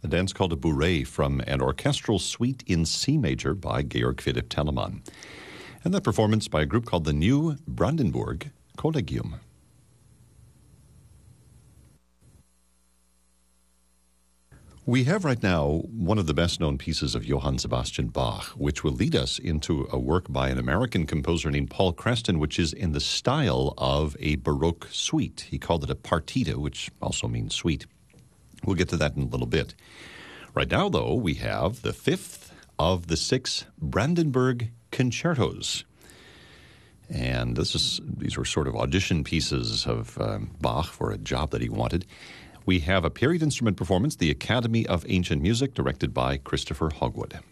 a dance called a bourrée from an orchestral suite in C major by Georg Philipp Telemann. And that performance by a group called the New Brandenburg Collegium. We have right now one of the best-known pieces of Johann Sebastian Bach, which will lead us into a work by an American composer named Paul Creston, which is in the style of a Baroque suite. He called it a partita, which also means suite. We'll get to that in a little bit. Right now, though, we have the fifth of the 6 Brandenburg concertos. And these were sort of audition pieces of Bach for a job that he wanted. We have a period instrument performance, the Academy of Ancient Music, directed by Christopher Hogwood.